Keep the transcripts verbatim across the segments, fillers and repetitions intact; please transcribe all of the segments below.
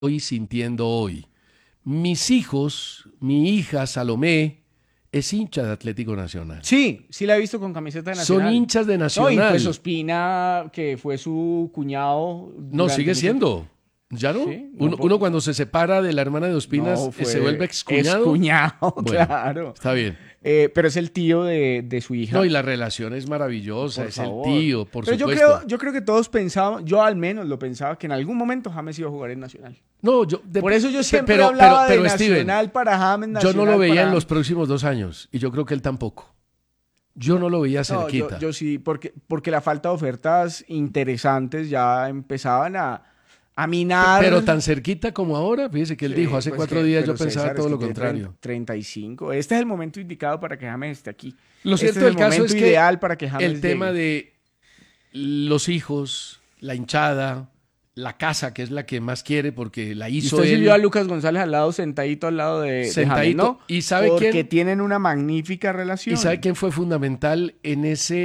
estoy sintiendo hoy. Mis hijos, mi hija Salomé, es hincha de Atlético Nacional. Sí, sí la he visto con camiseta de Nacional. Son hinchas de Nacional. No, y pues Ospina, que fue su cuñado. No, sigue siendo. ¿Ya no? Sí, no uno, por... uno cuando se separa de la hermana de Ospinas no, se vuelve excuñado. Excuñado, bueno, claro. Está bien. Eh, pero es el tío de, de su hija. No, y la relación es maravillosa, por es favor. el tío, por pero supuesto. Yo creo, yo creo que todos pensábamos, yo al menos lo pensaba, que en algún momento James iba a jugar en Nacional. No, yo, de, por eso yo siempre pero, hablaba pero, pero, de Steven, Nacional para James, Nacional yo no lo veía para... en los próximos dos años, y yo creo que él tampoco. Yo no lo veía cerquita. No, yo, yo sí, porque, porque la falta de ofertas interesantes ya empezaban a, a minar. Pero tan cerquita como ahora, fíjese que él sí, dijo hace pues cuatro que, días yo César, pensaba todo es lo que contrario. treinta y cinco. Este es el momento indicado para que James esté aquí. Lo este cierto es del el caso momento es que ideal para que James el tema llegue. de los hijos, la hinchada, la casa, que es la que más quiere porque la hizo y usted él. sí vio a Lucas González al lado, sentadito al lado de, Sentadito. de James, ¿no? ¿Y sabe porque quién? tienen una magnífica relación. ¿Y sabe quién fue fundamental en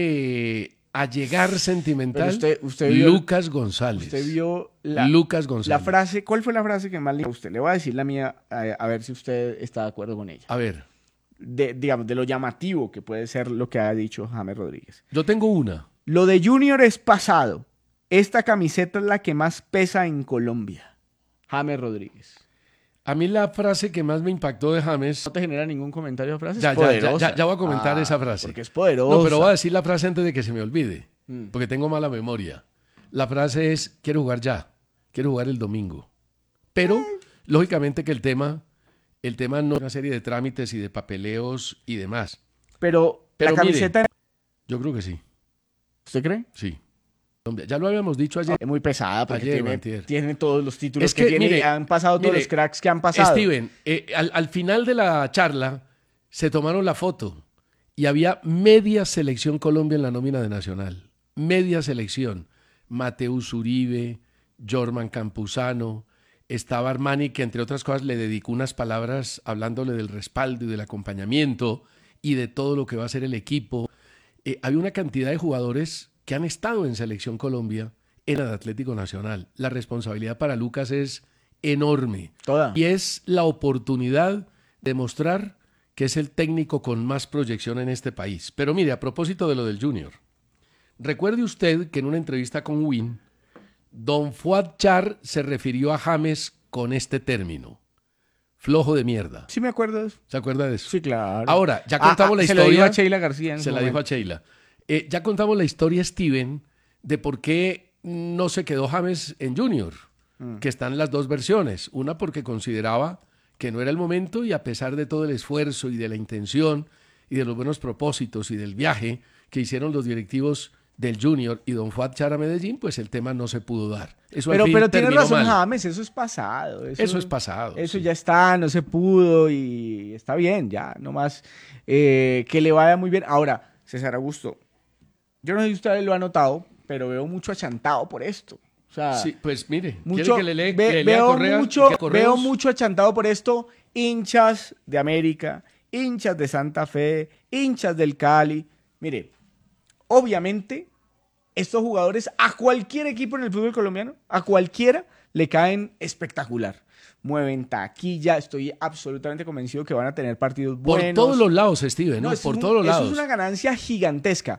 ese allegar sentimental? Usted, usted vio, Lucas González. Usted vio la, Lucas González. la frase. ¿Cuál fue la frase que más le a usted? Le voy a decir la mía, a, a ver si usted está de acuerdo con ella. A ver. De, digamos, de lo llamativo que puede ser lo que ha dicho James Rodríguez. Yo tengo una. Lo de Junior es pasado. Esta camiseta es la que más pesa en Colombia. James Rodríguez. A mí la frase que más me impactó de James... ¿No te genera ningún comentario de frase? Ya, es ya, poderosa. ya, ya, ya voy a comentar ah, esa frase. Porque es poderosa. No, pero voy a decir la frase antes de que se me olvide. Mm. Porque tengo mala memoria. La frase es, quiero jugar ya. Quiero jugar el domingo. Pero, Mm. lógicamente que el tema... El tema no es una serie de trámites y de papeleos y demás. Pero, pero la camiseta... Mire, yo creo que sí. ¿Usted cree? Sí. Ya lo habíamos dicho ayer. Es muy pesada porque ayer, tiene, tiene todos los títulos es que, que tiene. Mire, han pasado todos mire, los cracks que han pasado. Steven, eh, al, al final de la charla se tomaron la foto y había media selección Colombia en la nómina de Nacional. Media selección. Mateus Uribe, Jorman Campuzano, estaba Armani, que entre otras cosas le dedicó unas palabras hablándole del respaldo y del acompañamiento y de todo lo que va a ser el equipo. Eh, había una cantidad de jugadores que han estado en Selección Colombia en el Atlético Nacional. La responsabilidad para Lucas es enorme. Toda. Y es la oportunidad de mostrar que es el técnico con más proyección en este país. Pero mire, a propósito de lo del Junior, recuerde usted que en una entrevista con Win, don Fuad Char se refirió a James con este término: flojo de mierda. Sí me acuerdo de eso. ¿Se acuerda de eso? Sí, claro. Ahora, ya contamos ah, la se historia. Se lo dijo a Sheila García. En se la momento. dijo a Sheila. Eh, ya contamos la historia, Steven, de por qué no se quedó James en Junior, mm. que están las dos versiones. Una porque consideraba que no era el momento y a pesar de todo el esfuerzo y de la intención y de los buenos propósitos y del viaje que hicieron los directivos del Junior y don Fuad Char a Medellín, pues el tema no se pudo dar. Eso pero al fin pero tiene razón mal. James, eso es pasado. Eso, eso es pasado. Eso sí. ya está, no se pudo y está bien, ya, nomás eh, que le vaya muy bien. Ahora, César Augusto, yo no sé si usted lo ha notado, pero veo mucho achantado por esto. O sea, sí, pues mire, mucho, ¿quiere que le, lee, ve, le lea veo, Correa, mucho, Correos? veo mucho achantado por esto, hinchas de América, hinchas de Santa Fe, hinchas del Cali. Mire, obviamente, estos jugadores a cualquier equipo en el fútbol colombiano, a cualquiera, le caen espectacular. Mueven taquilla, estoy absolutamente convencido que van a tener partidos buenos. Por todos los lados, Steven, ¿no? no Por un, todos los eso lados. Es una ganancia gigantesca.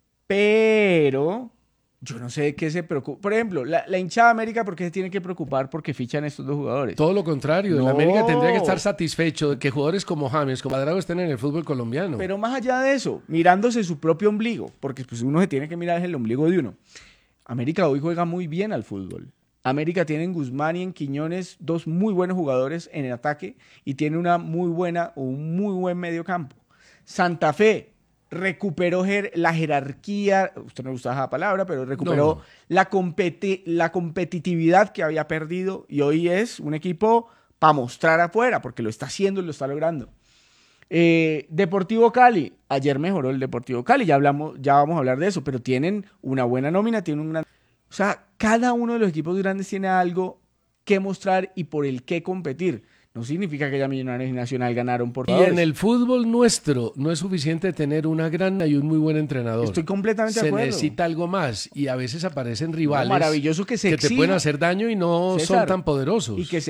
Pero yo no sé de qué se preocupa. Por ejemplo, la, la hinchada de América, ¿por qué se tiene que preocupar porque fichan estos dos jugadores? Todo lo contrario. No. El América tendría que estar satisfecho de que jugadores como James, como Cuadrado, estén en el fútbol colombiano. Pero más allá de eso, mirándose su propio ombligo, porque pues uno se tiene que mirar el ombligo de uno. América hoy juega muy bien al fútbol. América tiene en Guzmán y en Quiñones dos muy buenos jugadores en el ataque y tiene una muy buena o un muy buen medio campo. Santa Fe recuperó jer la jerarquía, usted no le gusta esa palabra, pero recuperó no. la, competi la competitividad que había perdido y hoy es un equipo para mostrar afuera, porque lo está haciendo y lo está logrando. Eh, Deportivo Cali, ayer mejoró el Deportivo Cali, ya, hablamos, ya vamos a hablar de eso, pero tienen una buena nómina, tienen un gran... O sea, cada uno de los equipos grandes tiene algo que mostrar y por el que competir. no significa que ya Millonarios y Nacional ganaron por Y en el fútbol nuestro no es suficiente tener una gran y un muy buen entrenador. Estoy completamente de Se acuerdo. necesita algo más y a veces aparecen rivales No, maravilloso que se que te exija, pueden hacer daño y no César, son tan poderosos. y que se